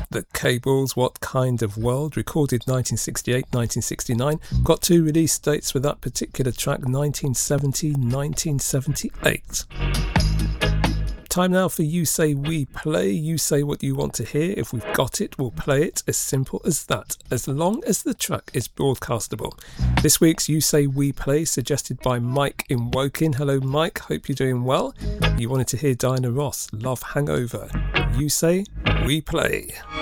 The Cables, What Kind of World, recorded 1968-1969. Got 2 release dates for that particular track, 1970-1978. Time now for You Say We Play. You say what you want to hear. If we've got it, we'll play it. As simple as that, as long as the track is broadcastable. This week's You Say We Play, suggested by Mike in Woking. Hello Mike, hope you're doing well. You wanted to hear Diana Ross, Love Hangover. You Say We Play.